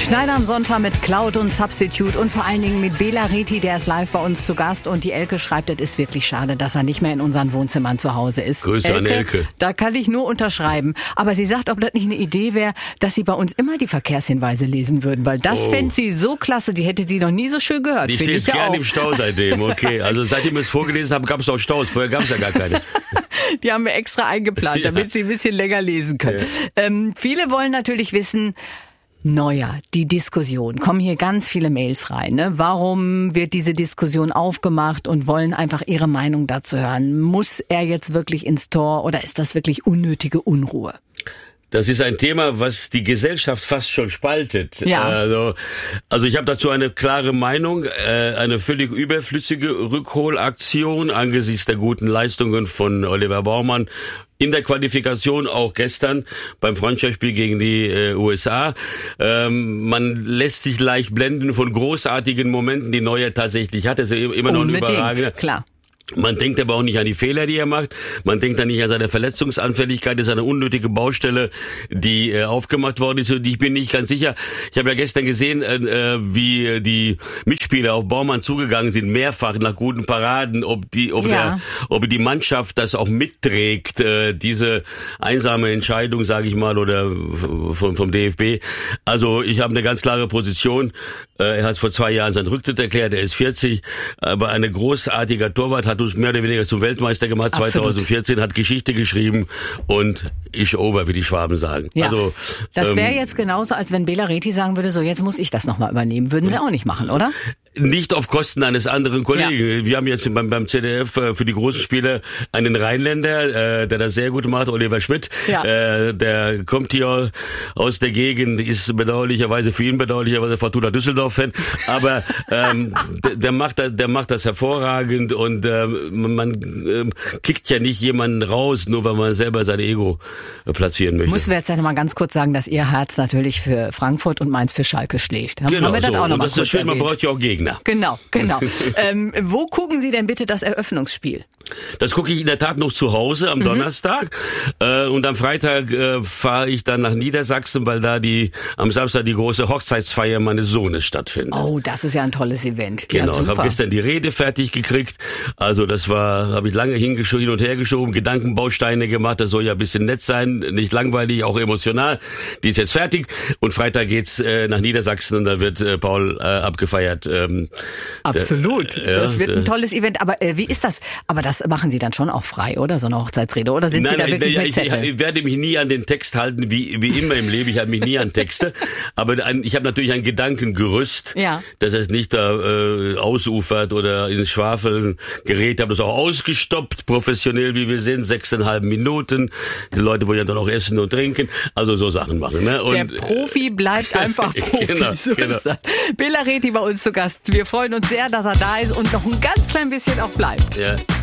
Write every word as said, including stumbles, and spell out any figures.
Schneider am Sonntag mit Cloud und Substitute und vor allen Dingen mit Bela Reti, der ist live bei uns zu Gast. Und die Elke schreibt, es ist wirklich schade, dass er nicht mehr in unseren Wohnzimmern zu Hause ist. Grüße Elke, an Elke. Da kann ich nur unterschreiben. Aber sie sagt, ob das nicht eine Idee wäre, dass sie bei uns immer die Verkehrshinweise lesen würden. Weil das Oh. fände sie so klasse, die hätte sie noch nie so schön gehört. Ich Find stehe jetzt ja gerne auch. im Stau seitdem, okay. Also seitdem wir es vorgelesen haben, gab es auch Staus. Vorher gab es ja gar keine. Die haben wir extra eingeplant, damit Ja. sie ein bisschen länger lesen können. Ja. Ähm, viele wollen natürlich wissen, Neujahr, die Diskussion, kommen hier ganz viele Mails rein. Ne? Warum wird diese Diskussion aufgemacht und wollen einfach ihre Meinung dazu hören? Muss er jetzt wirklich ins Tor oder ist das wirklich unnötige Unruhe? Das ist ein Thema, was die Gesellschaft fast schon spaltet. Ja. Also, also ich habe dazu eine klare Meinung. Äh, eine völlig überflüssige Rückholaktion angesichts der guten Leistungen von Oliver Baumann. In der Qualifikation auch gestern beim Freundschaftsspiel gegen die äh, U S A. Ähm, man lässt sich leicht blenden von großartigen Momenten, die Neuer tatsächlich hat. Das ist immer noch ein überragender. Klar. Man denkt aber auch nicht an die Fehler, die er macht. Man denkt dann nicht an seine Verletzungsanfälligkeit. Das ist eine unnötige Baustelle, die äh, aufgemacht worden ist. Und ich bin nicht ganz sicher. Ich habe ja gestern gesehen, äh, wie die Mitspieler auf Baumann zugegangen sind, mehrfach nach guten Paraden, ob die, ob Ja. der, ob die Mannschaft das auch mitträgt, äh, diese einsame Entscheidung, sage ich mal, oder vom, vom D F B. Also ich habe eine ganz klare Position. Äh, er hat vor zwei Jahren seinen Rücktritt erklärt. Er ist vierzig, aber ein großartiger Torwart, hat uns mehr oder weniger zum Weltmeister gemacht. Absolut. zwanzig vierzehn, hat Geschichte geschrieben und ist over, wie die Schwaben sagen. Ja. Also, das wäre ähm, jetzt genauso, als wenn Bela Reti sagen würde, so jetzt muss ich das nochmal übernehmen. Würden sie auch nicht machen, oder? nicht auf Kosten eines anderen Kollegen. Ja. Wir haben jetzt beim, beim C D F äh, für die großen Spieler einen Rheinländer, äh, der das sehr gut macht, Oliver Schmidt. Ja. Äh, der kommt hier aus der Gegend, ist bedauerlicherweise für ihn bedauerlicherweise Fortuna Düsseldorf-Fan, aber ähm, der, der macht der macht das hervorragend und äh, man äh, kickt ja nicht jemanden raus, nur weil man selber sein Ego äh, platzieren möchte. Muss wir jetzt noch mal ganz kurz sagen, dass ihr Herz natürlich für Frankfurt und meins für Schalke schlägt. Haben Genau, wir das so. auch noch Und mal das kurz ist schön, man erwähnt. braucht ja auch Gegner. Genau, genau. ähm, wo gucken Sie denn bitte das Eröffnungsspiel? Das gucke ich in der Tat noch zu Hause am mhm. Donnerstag äh, und am Freitag äh, fahre ich dann nach Niedersachsen, weil da die am Samstag die große Hochzeitsfeier meines Sohnes stattfindet. Oh, das ist ja ein tolles Event. Genau, ja, ich super. habe gestern die Rede fertig gekriegt. Also das war, habe ich lange hingeschoben, hin und her geschoben, Gedankenbausteine gemacht. Das soll ja ein bisschen nett sein, nicht langweilig, auch emotional. Die ist jetzt fertig und Freitag geht's äh, nach Niedersachsen und da wird äh, Paul äh, abgefeiert. Ähm, Absolut. Der, äh, das wird der, ein tolles Event. Aber äh, wie ist das? Aber das machen Sie dann schon auch frei, oder? So eine Hochzeitsrede? Oder sind nein, Sie da nein, wirklich nein, mit ich, Zettel? ich, ich werde mich nie an den Text halten, wie wie immer im Leben. Ich halte mich nie an Texte. Aber ein, ich habe natürlich ein Gedankengerüst, Ja. dass es nicht da äh, ausufert oder ins Schwafeln gerät. Ich habe das auch ausgestoppt, professionell wie wir sind, sechseinhalb Minuten. Die Leute wollen ja dann auch essen und trinken. Also so Sachen machen. Ne? Und, Der Profi bleibt einfach Profi. Genau, so genau. ist das. Bela Reti bei uns zu Gast. Wir freuen uns sehr, dass er da ist und noch ein ganz klein bisschen auch bleibt. Ja.